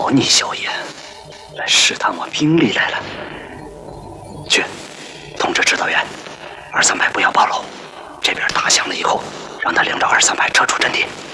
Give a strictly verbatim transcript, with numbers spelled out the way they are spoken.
妖逆小眼来试探我兵力来了。去，通知指导员，二三排不要暴露。这边打响了以后，让他领着二三排撤出阵地。